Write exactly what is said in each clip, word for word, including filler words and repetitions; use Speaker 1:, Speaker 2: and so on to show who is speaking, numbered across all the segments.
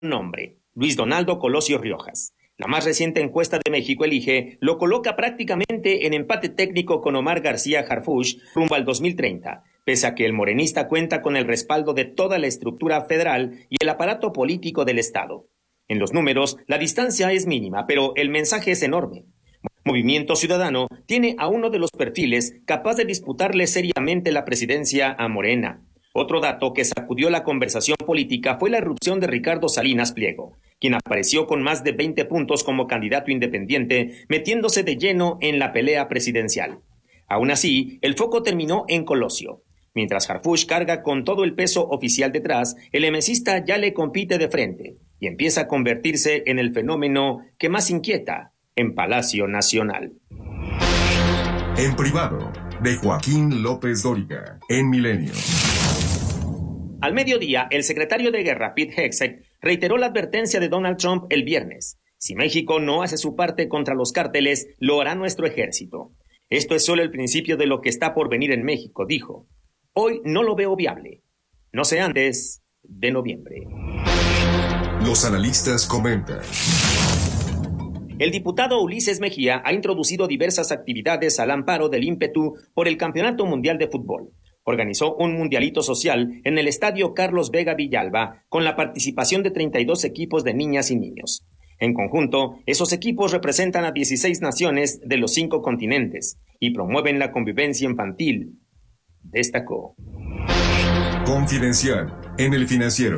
Speaker 1: nombre, Luis Donaldo Colosio Riojas. La más reciente encuesta de México Elige lo coloca prácticamente en empate técnico con Omar García Harfuch rumbo al dos mil treinta, pese a que el morenista cuenta con el respaldo de toda la estructura federal y el aparato político del Estado. En los números, la distancia es mínima, pero el mensaje es enorme. Movimiento Ciudadano tiene a uno de los perfiles capaz de disputarle seriamente la presidencia a Morena. Otro dato que sacudió la conversación política fue la irrupción de Ricardo Salinas Pliego, quien apareció con más de veinte puntos como candidato independiente, metiéndose de lleno en la pelea presidencial. Aún así, el foco terminó en Colosio. Mientras Harfuch carga con todo el peso oficial detrás, el emesista ya le compite de frente y empieza a convertirse en el fenómeno que más inquieta en Palacio Nacional.
Speaker 2: En privado, de Joaquín López Dóriga, en Milenio.
Speaker 1: Al mediodía, el secretario de Guerra, Pete Hegseth, reiteró la advertencia de Donald Trump el viernes. Si México no hace su parte contra los cárteles, lo hará nuestro ejército. Esto es solo el principio de lo que está por venir en México, dijo. Hoy no lo veo viable. No sé antes de noviembre.
Speaker 2: Los analistas comentan.
Speaker 1: El diputado Ulises Mejía ha introducido diversas actividades al amparo del ímpetu por el Campeonato Mundial de Fútbol. Organizó un mundialito social en el Estadio Carlos Vega Villalba con la participación de treinta y dos equipos de niñas y niños. En conjunto, esos equipos representan a dieciséis naciones de los cinco continentes y promueven la convivencia infantil, destacó.
Speaker 2: Confidencial, en El Financiero.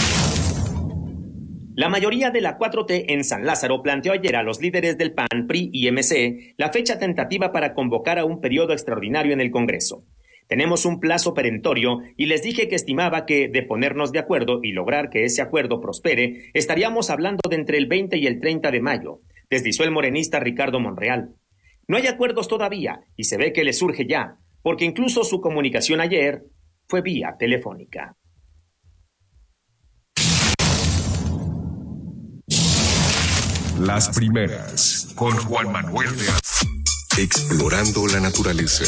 Speaker 1: La mayoría de la cuatro T en San Lázaro planteó ayer a los líderes del P A N, P R I y M C la fecha tentativa para convocar a un periodo extraordinario en el Congreso. Tenemos un plazo perentorio y les dije que estimaba que, de ponernos de acuerdo y lograr que ese acuerdo prospere, estaríamos hablando de entre el veinte y el treinta de mayo, deslizó el morenista Ricardo Monreal. No hay acuerdos todavía y se ve que le surge ya, porque incluso su comunicación ayer fue vía telefónica.
Speaker 2: Las primeras, con Juan Manuel de Ars. Explorando la naturaleza.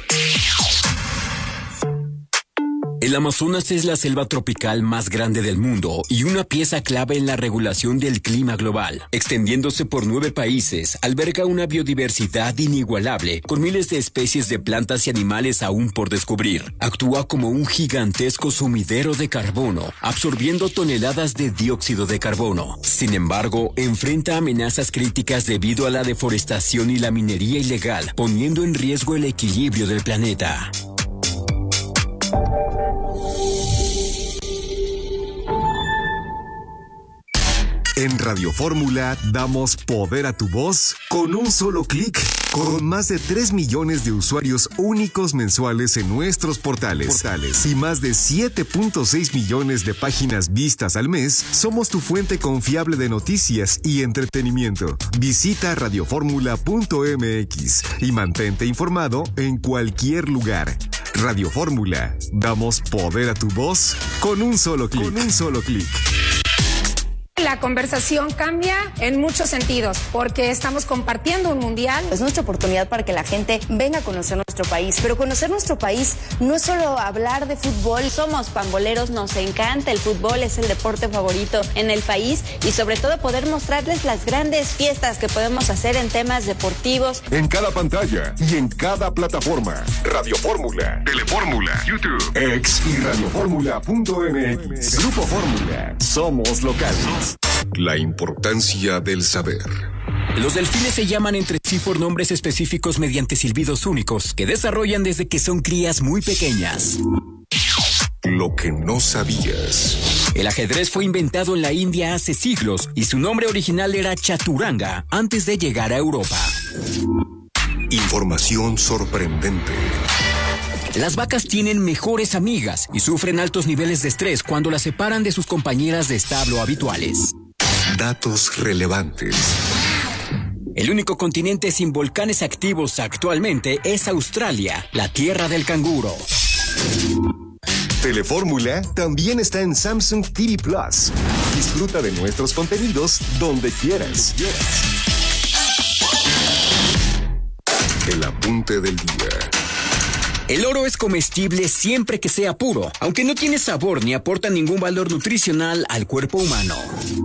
Speaker 3: El Amazonas es la selva tropical más grande del mundo y una pieza clave en la regulación del clima global. Extendiéndose por nueve países, alberga una biodiversidad inigualable, con miles de especies de plantas y animales aún por descubrir. Actúa como un gigantesco sumidero de carbono, absorbiendo toneladas de dióxido de carbono. Sin embargo, enfrenta amenazas críticas debido a la deforestación y la minería ilegal, poniendo en riesgo el equilibrio del planeta.
Speaker 2: En Radio Fórmula damos poder a tu voz con un solo clic. Con más de tres millones de usuarios únicos mensuales en nuestros portales, portales y más de siete punto seis millones de páginas vistas al mes, somos tu fuente confiable de noticias y entretenimiento. Visita radioformula punto m x y mantente informado en cualquier lugar. Radio Fórmula, damos poder a tu voz con un solo clic. Con un solo clic.
Speaker 4: La conversación cambia en muchos sentidos, porque estamos compartiendo un mundial.
Speaker 5: Es nuestra oportunidad para que la gente venga a conocer nuestro país, pero conocer nuestro país no es solo hablar de fútbol.
Speaker 6: Somos pamboleros, nos encanta el fútbol, es el deporte favorito en el país y sobre todo poder mostrarles las grandes fiestas que podemos hacer en temas deportivos.
Speaker 2: En cada pantalla y en cada plataforma. Radio Fórmula, Telefórmula, YouTube, X y radioformula punto m x. Grupo Fórmula, somos locales. La importancia del saber.
Speaker 3: Los delfines se llaman entre sí por nombres específicos mediante silbidos únicos que desarrollan desde que son crías muy pequeñas.
Speaker 2: Lo que no sabías.
Speaker 3: El ajedrez fue inventado en la India hace siglos y su nombre original era chaturanga antes de llegar a Europa.
Speaker 2: Información sorprendente.
Speaker 3: Las vacas tienen mejores amigas y sufren altos niveles de estrés cuando las separan de sus compañeras de establo habituales.
Speaker 2: Datos relevantes.
Speaker 3: El único continente sin volcanes activos actualmente es Australia, la tierra del canguro.
Speaker 2: Telefórmula también está en Samsung T V Plus. Disfruta de nuestros contenidos donde quieras. El apunte del día.
Speaker 3: El oro es comestible siempre que sea puro, aunque no tiene sabor ni aporta ningún valor nutricional al cuerpo humano.